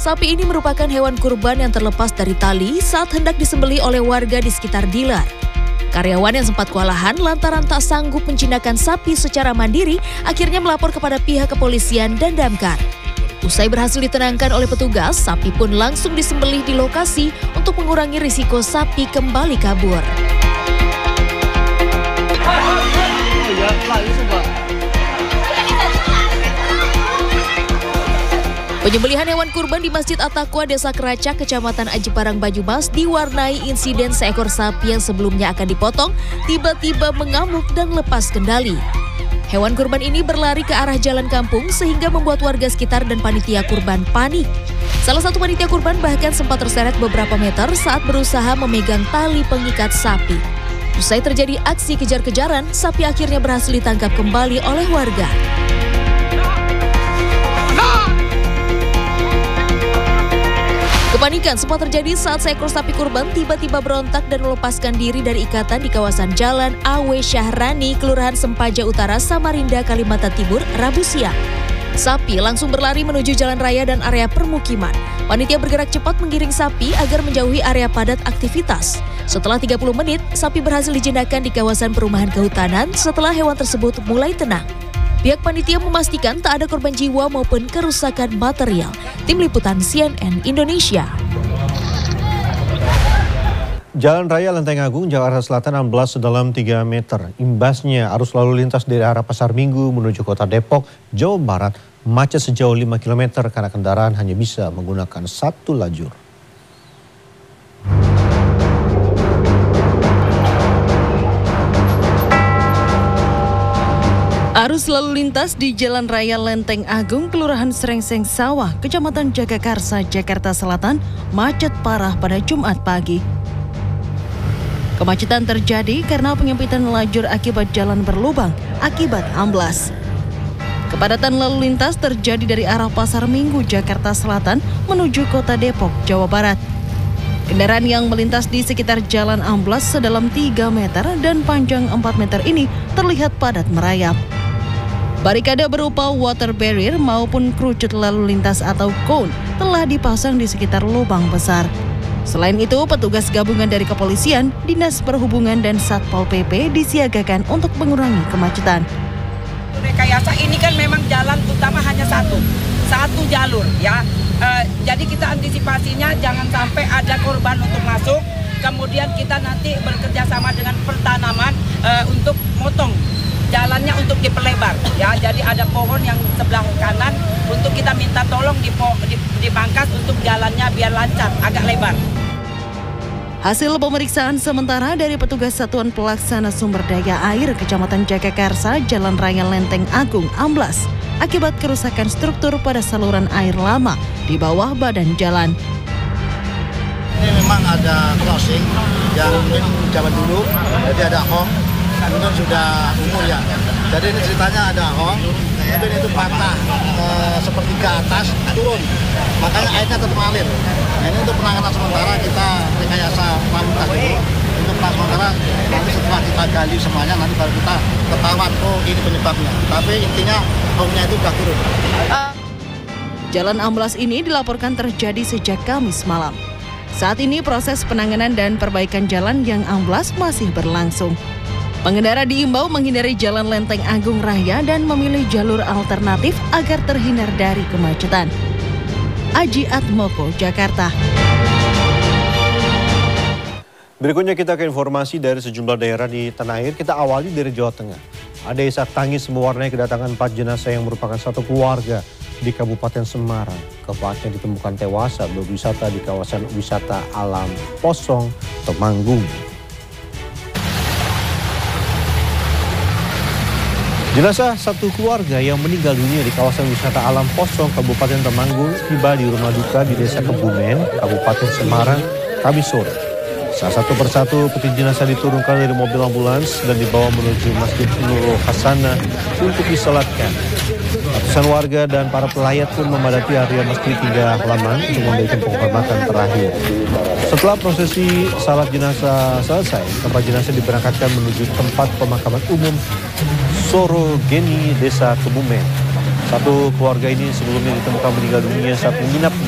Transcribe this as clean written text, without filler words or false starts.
Sapi ini merupakan hewan kurban yang terlepas dari tali saat hendak disembelih oleh warga di sekitar Dilar. Karyawan yang sempat kewalahan lantaran tak sanggup menjinakkan sapi secara mandiri akhirnya melapor kepada pihak kepolisian dan damkar. Usai berhasil ditenangkan oleh petugas, sapi pun langsung disembelih di lokasi untuk mengurangi risiko sapi kembali kabur. Penyembelihan hewan kurban di Masjid At-Taqwa, Desa Keracak, Kecamatan Aji Parang, Banyumas diwarnai insiden seekor sapi yang sebelumnya akan dipotong tiba-tiba mengamuk dan lepas kendali. Hewan kurban ini berlari ke arah jalan kampung sehingga membuat warga sekitar dan panitia kurban panik. Salah satu panitia kurban bahkan sempat terseret beberapa meter saat berusaha memegang tali pengikat sapi. Usai terjadi aksi kejar-kejaran, sapi akhirnya berhasil ditangkap kembali oleh warga. Kepanikan sempat terjadi saat seekor sapi kurban tiba-tiba berontak dan melepaskan diri dari ikatan di kawasan Jalan Awe Syahrani, Kelurahan Sempaja Utara, Samarinda, Kalimantan Timur, Rabu siang. Sapi langsung berlari menuju jalan raya dan area permukiman. Panitia bergerak cepat menggiring sapi agar menjauhi area padat aktivitas. Setelah 30 menit, sapi berhasil dijinakkan di kawasan perumahan kehutanan setelah hewan tersebut mulai tenang. Pihak panitia memastikan tak ada korban jiwa maupun kerusakan material. Tim Liputan CNN Indonesia. Jalan Raya Lenteng Agung, Jakarta Selatan amblas sedalam 3 meter. Imbasnya arus lalu lintas dari arah Pasar Minggu menuju Kota Depok, Jawa Barat, macet sejauh 5 km karena kendaraan hanya bisa menggunakan satu lajur. Arus lalu lintas di Jalan Raya Lenteng Agung, Kelurahan Srengseng Sawah, Kecamatan Jagakarsa, Jakarta Selatan, macet parah pada Jumat pagi. Kemacetan terjadi karena penyempitan lajur akibat jalan berlubang akibat amblas. Kepadatan lalu lintas terjadi dari arah Pasar Minggu, Jakarta Selatan menuju Kota Depok, Jawa Barat. Kendaraan yang melintas di sekitar jalan amblas sedalam 3 meter dan panjang 4 meter ini terlihat padat merayap. Barikade berupa water barrier maupun kerucut lalu lintas atau cone telah dipasang di sekitar lubang besar. Selain itu, petugas gabungan dari kepolisian, Dinas Perhubungan dan Satpol PP disiagakan untuk mengurangi kemacetan. Rekayasa ini kan memang jalan utama hanya satu jalur ya. Jadi kita antisipasinya jangan sampai ada korban untuk masuk. Kemudian kita nanti bekerja sama dengan pertanaman untuk motong jalannya untuk diperlebar ya. Jadi ada pohon yang sebelah kanan untuk kita minta tolong dipangkas untuk jalannya biar lancar, agak lebar. Hasil pemeriksaan sementara dari petugas Satuan Pelaksana Sumber Daya Air Kecamatan Jagakarsa, Jalan Raya Lenteng Agung amblas akibat kerusakan struktur pada saluran air lama di bawah badan jalan. Ini memang ada crossing yang mungkin zaman dulu, jadi ada hong. Kemudian sudah umur ya. Jadi ini ceritanya ada hong, kemudian itu patah seperti ke atas turun, makanya airnya tetap mengalir. Nah, ini untuk penanganan sementara kita rekayasa lalu lintas dulu. Untuk penanganan sementara nanti setelah kita gali semuanya nanti baru kita ketahuan oh ini penyebabnya. Tapi intinya hongnya itu sudah turun. Jalan amblas ini dilaporkan terjadi sejak Kamis malam. Saat ini proses penanganan dan perbaikan jalan yang amblas masih berlangsung. Pengendara diimbau menghindari Jalan Lenteng Agung Raya dan memilih jalur alternatif agar terhindar dari kemacetan. Aji Atmoko, Jakarta. Berikutnya kita ke informasi dari sejumlah daerah di tanah air. Kita awali dari Jawa Tengah. Ada isak tangis mewarnai kedatangan 4 jenazah yang merupakan satu keluarga di Kabupaten Semarang. Keempatnya ditemukan tewas saat berwisata di kawasan wisata alam Posong, Temanggung. Jenazah satu keluarga yang meninggal dunia di kawasan wisata alam Posong, Kabupaten Temanggung tiba di rumah duka di Desa Kebumen, Kabupaten Semarang, Kamis sore. Satu persatu peti jenazah diturunkan dari mobil ambulans dan dibawa menuju Masjid Nurul Hasanah untuk disolatkan. Ratusan warga dan para pelayat pun memadati area masjid hingga halaman untuk memberikan penghormatan terakhir. Setelah prosesi salat jenazah selesai, tempat jenazah diberangkatkan menuju tempat pemakaman umum Sorogeni, Desa Kebumen. Satu keluarga ini sebelumnya ditemukan meninggal dunia saat menginap